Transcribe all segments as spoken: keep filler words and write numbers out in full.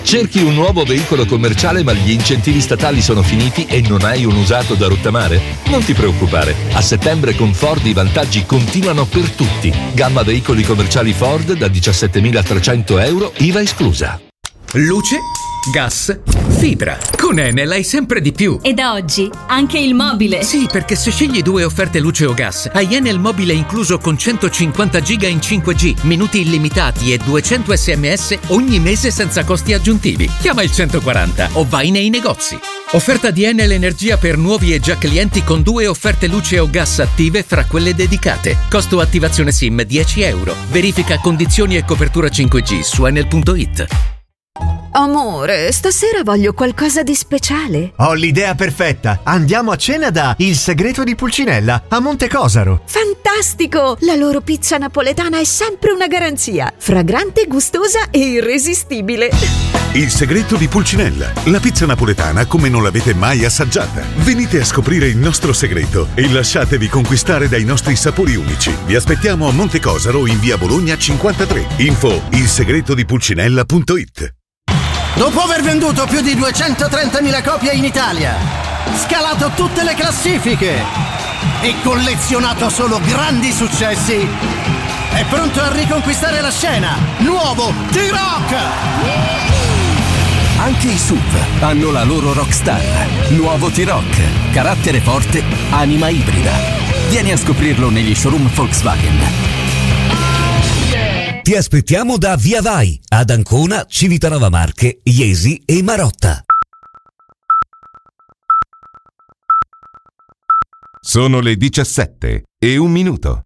Cerchi un nuovo veicolo commerciale ma gli incentivi statali sono finiti e non hai un usato da rottamare? Non ti preoccupare, a settembre con Ford i vantaggi continuano per tutti. Gamma veicoli commerciali Ford da diciassettemilatrecento euro, I V A esclusa. Luce, gas, fibra. Con Enel hai sempre di più. E da oggi anche il mobile. Sì, perché se scegli due offerte luce o gas, hai Enel mobile incluso con centocinquanta giga in cinque G, minuti illimitati e duecento sms ogni mese senza costi aggiuntivi. Chiama il centoquaranta o vai nei negozi. Offerta di Enel Energia per nuovi e già clienti con due offerte luce o gas attive fra quelle dedicate. Costo attivazione SIM dieci euro. Verifica condizioni e copertura cinque G su enel punto it. Amore, stasera voglio qualcosa di speciale. Ho l'idea perfetta. Andiamo a cena da Il Segreto di Pulcinella a Montecosaro. Fantastico! La loro pizza napoletana è sempre una garanzia. Fragrante, gustosa e irresistibile. Il Segreto di Pulcinella. La pizza napoletana come non l'avete mai assaggiata. Venite a scoprire il nostro segreto e lasciatevi conquistare dai nostri sapori unici. Vi aspettiamo a Montecosaro in via Bologna cinquantatré. Info il segreto di pulcinella punto it. Dopo aver venduto più di duecentotrentamila copie in Italia, scalato tutte le classifiche e collezionato solo grandi successi, è pronto a riconquistare la scena. Nuovo T-Rock! Anche i S U V hanno la loro rockstar. Nuovo T-Rock, carattere forte, anima ibrida. Vieni a scoprirlo negli showroom Volkswagen. Ti aspettiamo da Via Vai, ad Ancona, Civitanova Marche, Iesi e Marotta. Sono le diciassette e un minuto.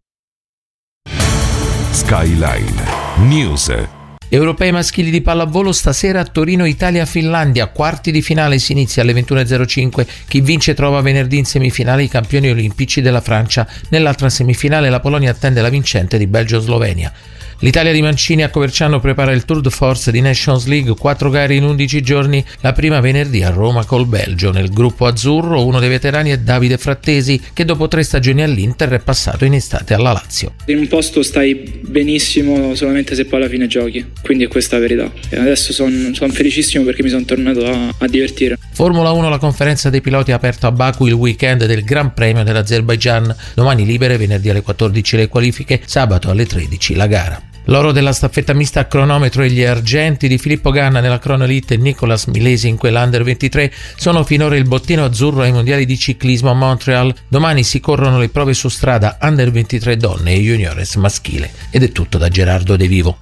Skyline News. Europei maschili di pallavolo stasera a Torino, Italia-Finlandia, quarti di finale, si inizia alle ventuno e zero cinque. Chi vince trova venerdì in semifinale i campioni olimpici della Francia. Nell'altra semifinale la Polonia attende la vincente di Belgio-Slovenia. L'Italia di Mancini a Coverciano prepara il Tour de Force di Nations League, quattro gare in undici giorni, la prima venerdì a Roma col Belgio. Nel gruppo azzurro uno dei veterani è Davide Frattesi, che dopo tre stagioni all'Inter è passato in estate alla Lazio. In un posto stai benissimo solamente se poi alla fine giochi, quindi è questa la verità. E adesso sono son felicissimo perché mi sono tornato a, a divertire. Formula uno, la conferenza dei piloti ha aperto a Baku il weekend del Gran Premio dell'Azerbaigian. Domani libere, venerdì alle quattordici le qualifiche, sabato alle tredici la gara. L'oro della staffetta mista a cronometro e gli argenti di Filippo Ganna nella Chrono Elite e Nicolas Milesi in quella Under ventitré sono finora il bottino azzurro ai mondiali di ciclismo a Montreal. Domani si corrono le prove su strada Under ventitré donne e Juniores maschile. Ed è tutto da Gerardo De Vivo.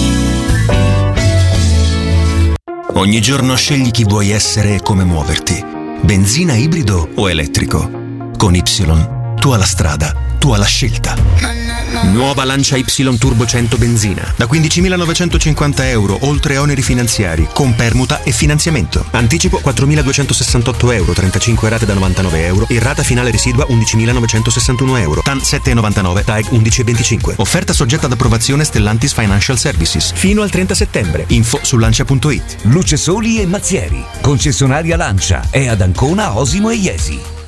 Ogni giorno scegli chi vuoi essere e come muoverti. Benzina, ibrido o elettrico. Con Y, tu alla strada, tu alla scelta. Nuova Lancia Y Turbo cento benzina da quindicimilanovecentocinquanta euro, oltre oneri finanziari, con permuta e finanziamento. Anticipo quattromiladuecentosessantotto euro, trentacinque rate da novantanove euro e rata finale residua undicimilanovecentosessantuno euro. T A N sette virgola novantanove, T A E G undici virgola venticinque. Offerta soggetta ad approvazione Stellantis Financial Services. Fino al trenta settembre. Info su lancia punto it. Luce Soli e Mazzieri. Concessionaria Lancia è ad Ancona, Osimo e Iesi.